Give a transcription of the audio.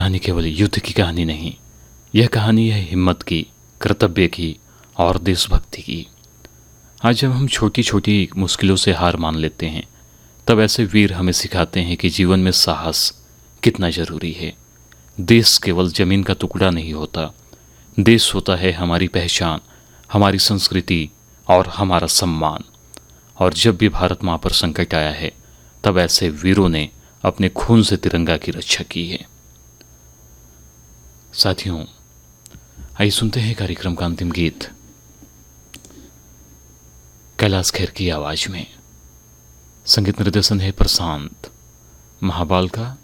कहानी केवल युद्ध की कहानी नहीं, यह कहानी है हिम्मत की, कर्तव्य की और देशभक्ति की। आज जब हम छोटी छोटी मुश्किलों से हार मान लेते हैं, तब ऐसे वीर हमें सिखाते हैं कि जीवन में साहस कितना जरूरी है। देश केवल जमीन का टुकड़ा नहीं होता, देश होता है हमारी पहचान, हमारी संस्कृति और हमारा सम्मान। और जब भी भारत माँ पर संकट आया है, तब ऐसे वीरों ने अपने खून से तिरंगा की रक्षा की है। साथियों, आइए सुनते हैं कार्यक्रम का अंतिम गीत कैलाश खेर की आवाज में। संगीत निर्देशन है प्रशांत महाबाल का